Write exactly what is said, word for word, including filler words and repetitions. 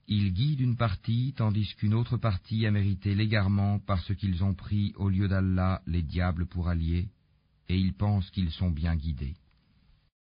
Ils guident une partie, tandis qu'une autre partie a mérité l'égarement parce qu'ils ont pris au lieu d'Allah les diables pour alliés, et ils pensent qu'ils sont bien guidés.